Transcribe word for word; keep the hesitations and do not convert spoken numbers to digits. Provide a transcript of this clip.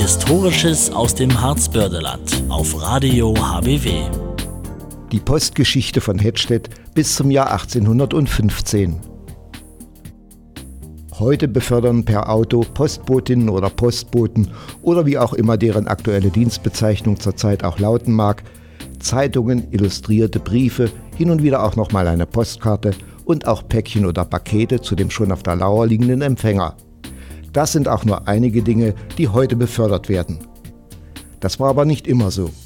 Historisches aus dem Harzbördeland auf Radio H B W. Die Postgeschichte von Hettstedt bis zum Jahr achtzehnhundertfünfzehn. Heute befördern per Auto Postbotinnen oder Postboten oder wie auch immer deren aktuelle Dienstbezeichnung zurzeit auch lauten mag, Zeitungen, illustrierte Briefe, hin und wieder auch nochmal eine Postkarte und auch Päckchen oder Pakete zu dem schon auf der Lauer liegenden Empfänger. Das sind auch nur einige Dinge, die heute befördert werden. Das war aber nicht immer so.